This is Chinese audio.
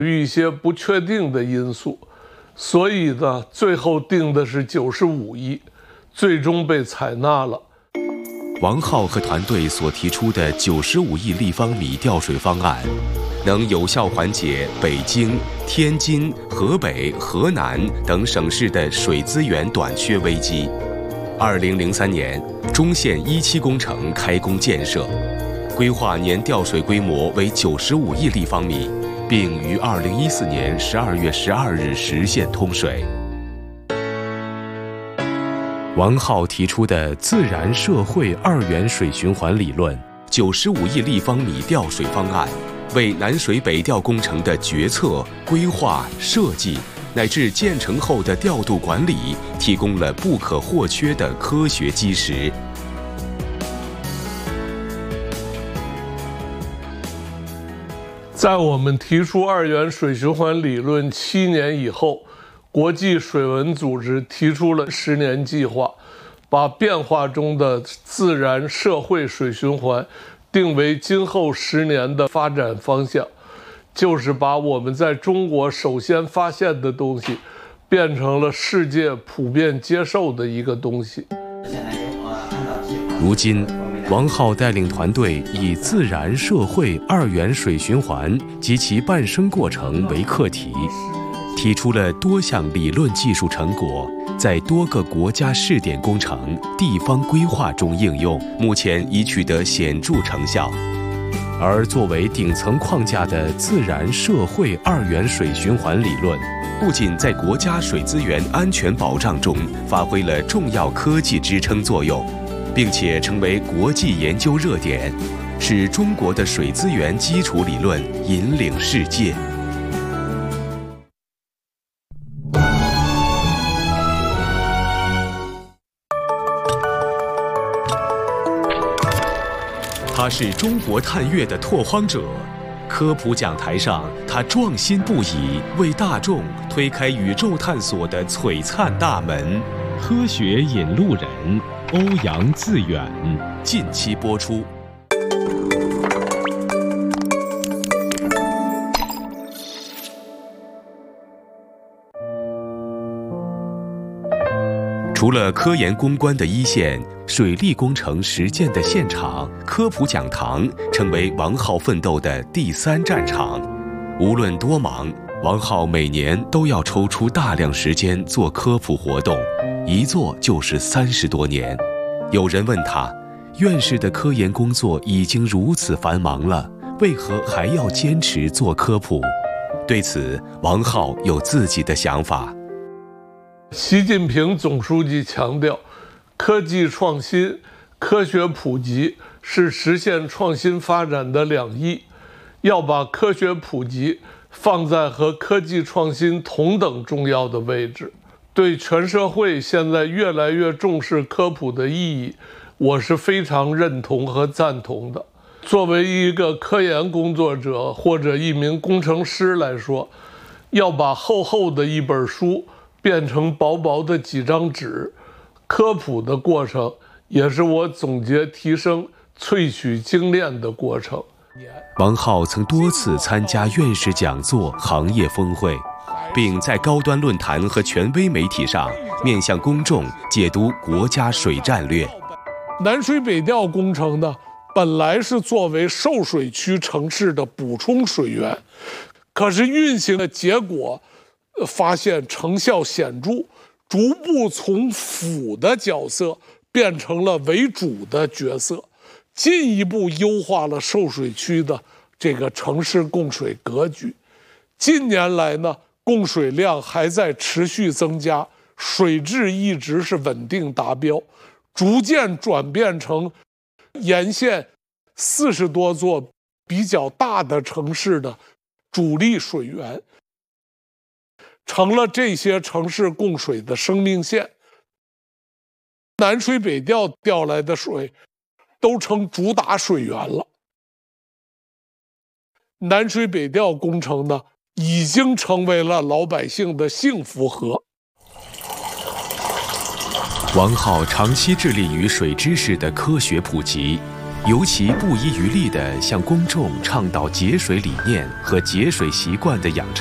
一些不确定的因素，所以呢，最后定的是95亿，最终被采纳了。 王浩和团队所提出的95亿立方米调水方案，能有效缓解北京、天津、河北、河南等省市的水资源短缺危机。2003年，中线17工程开工建设，规划年调水规模为95亿立方米，并于2014年12月12日实现通水。王浩提出的自然社会二元水循环理论，95亿立方米调水方案，为南水北调工程的决策、规划、设计乃至建成后的调度管理提供了不可或缺的科学基石。 在我们提出二元水循环理论7年以后，国际水文组织提出了10年计划，把变化中的自然社会水循环定为今后10年的发展方向，就是把我们在中国首先发现的东西变成了世界普遍接受的一个东西。 如今，王浩带领团队以自然社会二元水循环及其伴生过程为课题，提出了多项理论技术成果，在多个国家试点工程、地方规划中应用，目前已取得显著成效。而作为顶层框架的自然社会二元水循环理论，不仅在国家水资源安全保障中发挥了重要科技支撑作用，并且成为国际研究热点，使中国的水资源基础理论引领世界。他是中国探月的拓荒者，科普讲台上，他壮心不已，为大众推开宇宙探索的璀璨大门。科学引路人欧阳自远，近期播出。除了科研攻关的一线，水利工程实践的现场，科普讲堂成为王浩奋斗的第3战场。无论多忙，王浩每年都要抽出大量时间做科普活动，一做就是30多年。有人问他，院士的科研工作已经如此繁忙了，为何还要坚持做科普？对此，王浩有自己的想法。 习近平总书记强调，科技创新、科学普及是实现创新发展的2翼，要把科学普及放在和科技创新同等重要的位置。对全社会现在越来越重视科普的意义，我是非常认同和赞同的。作为一个科研工作者或者一名工程师来说，要把厚厚的一本书变成薄薄的几张纸，科普的过程也是我总结提升、萃取精炼的过程。 王浩曾多次参加院士讲座、行业峰会，并在高端论坛和权威媒体上面向公众解读国家水战略。 南水北调工程呢，本来是作为受水区城市的补充水源，可是运行的结果发现成效显著，逐步从辅的角色变成了为主的角色，进一步优化了受水区的这个城市供水格局。近年来呢，供水量还在持续增加，水质一直是稳定达标，逐渐转变成沿线40多座比较大的城市的主力水源，成了这些城市供水的生命线。南水北调调来的水都成主打水源了。南水北调工程呢，已经成为了老百姓的幸福河。 王浩长期致力于水知识的科学普及， 尤其不遗余力地向公众倡导节水理念和节水习惯的养成。